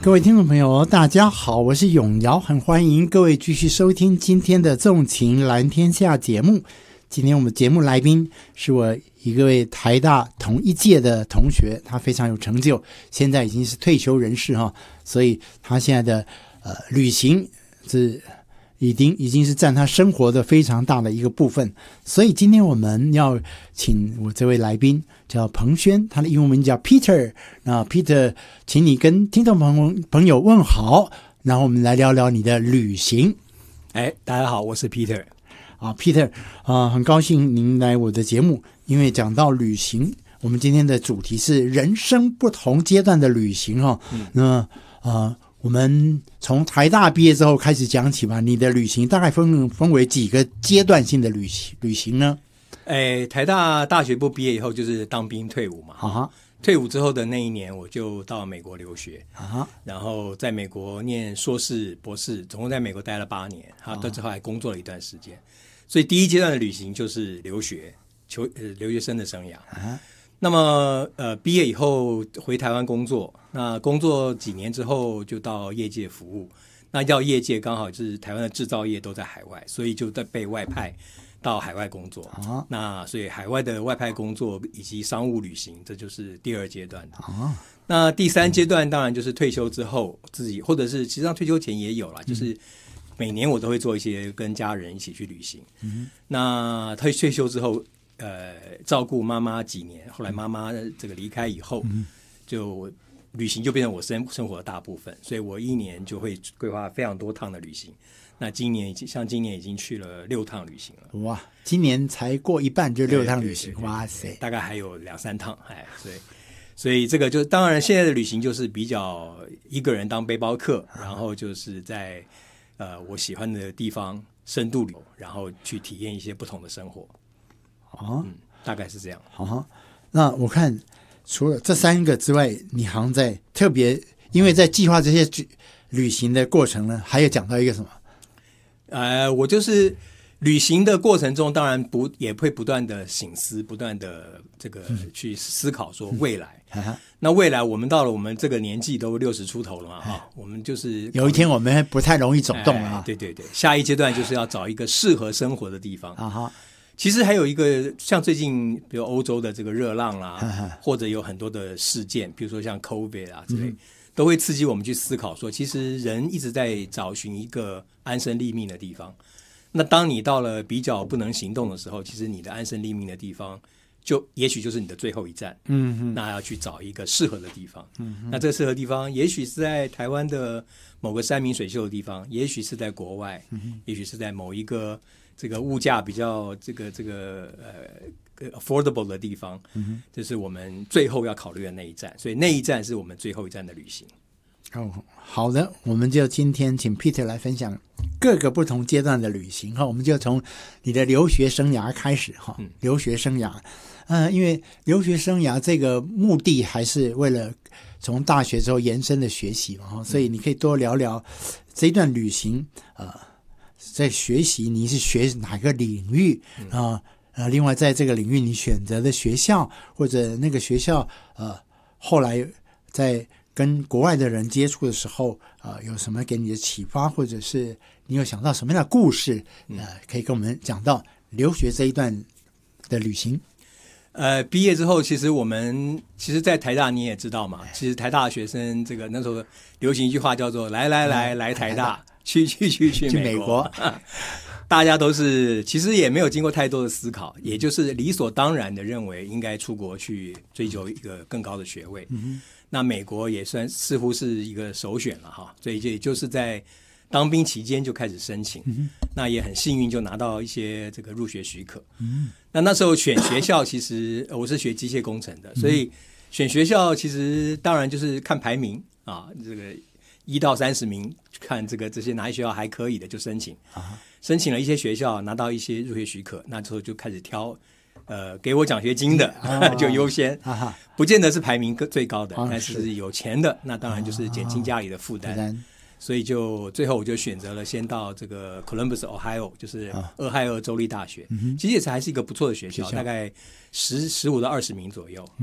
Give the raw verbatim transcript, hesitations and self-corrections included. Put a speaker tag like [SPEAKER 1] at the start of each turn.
[SPEAKER 1] 各位听众朋友大家好，我是永尧，很欢迎各位继续收听今天的纵情蓝天下节目。今天我们节目来宾是我一位台大同一届的同学，他非常有成就，现在已经是退休人士哈，所以他现在的呃旅行是已经已经是占他生活的非常大的一个部分。所以今天我们要请我这位来宾叫彭轩，他的英文名叫 Peter。那 Peter， 请你跟听众朋友朋友问好，然后我们来聊聊你的旅行。
[SPEAKER 2] 哎，大家好，我是 Peter。
[SPEAKER 1] 啊 ，Peter， 啊、呃，很高兴您来我的节目，因为讲到旅行，我们今天的主题是人生不同阶段的旅行哈、哦。嗯、那呃，我们从台大毕业之后开始讲起吧。你的旅行大概分分为几个阶段性的旅行旅行呢？
[SPEAKER 2] 哎，台大大学部毕业以后就是当兵退伍嘛。
[SPEAKER 1] 啊，
[SPEAKER 2] 退伍之后的那一年，我就到美国留学
[SPEAKER 1] 啊，
[SPEAKER 2] 然后在美国念硕士、博士，总共在美国待了八年。啊，到之后还工作了一段时间。所以第一阶段的旅行就是留学，求呃留学生的生涯。
[SPEAKER 1] 啊，
[SPEAKER 2] 那么呃毕业以后回台湾工作，那工作几年之后就到业界服务。那到业界刚好就是台湾的制造业都在海外，所以就在被外派到海外工作。
[SPEAKER 1] 啊，
[SPEAKER 2] 那所以海外的外派工作以及商务旅行，这就是第二阶段的。
[SPEAKER 1] 啊，
[SPEAKER 2] 那第三阶段当然就是退休之后自己，或者是其实上退休前也有啦，就是每年我都会做一些跟家人一起去旅行。
[SPEAKER 1] 嗯，
[SPEAKER 2] 那退退休之后，呃，照顾妈妈几年，后来妈妈这个离开以后，
[SPEAKER 1] 嗯，
[SPEAKER 2] 就旅行就变成我生生活的大部分，所以我一年就会规划非常多趟的旅行。那今年已经像今年已经去了六趟旅行了。
[SPEAKER 1] 哇，今年才过一半就六趟旅行，哇塞，
[SPEAKER 2] 大概还有两三趟，哎，所以所以这个就当然现在的旅行就是比较一个人当背包客，然后就是在呃我喜欢的地方深度旅游，然后去体验一些不同的生活。
[SPEAKER 1] 啊，
[SPEAKER 2] 嗯，大概是这样。
[SPEAKER 1] 好，那我看除了这三个之外，你好像在特别，因为在计划这些旅行的过程呢，还有讲到一个什么？
[SPEAKER 2] 呃，我就是旅行的过程中，当然不也会不断的省思，不断的这个去思考说未来。
[SPEAKER 1] 嗯嗯、
[SPEAKER 2] 那未来我们到了我们这个年纪都六十出头了嘛，哈、嗯，我们就是
[SPEAKER 1] 有一天我们不太容易走动了、啊
[SPEAKER 2] 哎。对对对，下一阶段就是要找一个适合生活的地方
[SPEAKER 1] 啊哈。
[SPEAKER 2] 其实还有一个像最近比如欧洲的这个热浪啦、
[SPEAKER 1] 啊，
[SPEAKER 2] 或者有很多的事件，比如说像 COVID 啊之类。嗯，都会刺激我们去思考说，其实人一直在找寻一个安身立命的地方。那当你到了比较不能行动的时候，其实你的安身立命的地方就也许就是你的最后一站。
[SPEAKER 1] 嗯哼，
[SPEAKER 2] 那要去找一个适合的地方。
[SPEAKER 1] 嗯哼，
[SPEAKER 2] 那这个适合的地方也许是在台湾的某个山明水秀的地方，也许是在国外，
[SPEAKER 1] 嗯，
[SPEAKER 2] 也许是在某一个这个物价比较这个这个呃affordable 的地方。
[SPEAKER 1] 嗯，
[SPEAKER 2] 这是我们最后要考虑的那一站，所以那一站是我们最后一站的旅行。
[SPEAKER 1] 哦，好的，我们就今天请 Peter 来分享各个不同阶段的旅行哈。我们就从你的留学生涯开始哈。
[SPEAKER 2] 嗯，
[SPEAKER 1] 留学生涯，呃，因为留学生涯这个目的还是为了从大学之后延伸的学习嘛哈，所以你可以多聊聊这一段旅行，呃，在学习你是学哪个领域啊？呃，另外在这个领域你选择的学校或者那个学校呃，后来在跟国外的人接触的时候，呃，有什么给你的启发，或者是你有想到什么样的故事，呃，可以跟我们讲到留学这一段的旅行。
[SPEAKER 2] 呃，毕业之后，其实我们其实，在台大你也知道嘛，其实台大学生这个那时候流行一句话叫做“来来来来台大，去去去去美国”，大家都是其实也没有经过太多的思考，也就是理所当然的认为应该出国去追求一个更高的学位。
[SPEAKER 1] 嗯，
[SPEAKER 2] 那美国也算似乎是一个首选了哈，所以也就是在当兵期间就开始申请，
[SPEAKER 1] 嗯，
[SPEAKER 2] 那也很幸运就拿到一些这个入学许可。
[SPEAKER 1] 嗯，
[SPEAKER 2] 那那时候选学校，其实我是学机械工程的，所以选学校其实当然就是看排名啊，这个一到三十名，看这个这些哪些学校还可以的就申请，
[SPEAKER 1] 啊，
[SPEAKER 2] 申请了一些学校，拿到一些入学许可，那之后就开始挑。呃，给我奖学金的、啊、就优先、啊，不见得是排名最高的，啊、但是有钱的，那当然就是减轻家里的负担。啊、所以就最后我就选择了先到这个 Columbus Ohio， 就是俄亥俄州立大学，
[SPEAKER 1] 嗯、
[SPEAKER 2] 其实也是还是一个不错的学校，学校大概十十五到二十名左右。